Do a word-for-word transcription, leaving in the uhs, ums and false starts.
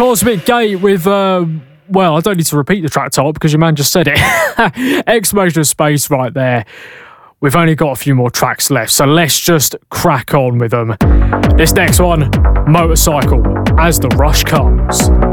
Cosmic Gate with, uh, well, I don't need to repeat the track title because your man just said it. Explosion of Space right there. We've only got a few more tracks left, so let's just crack on with them. This next one, Motorcycle, As the Rush Comes.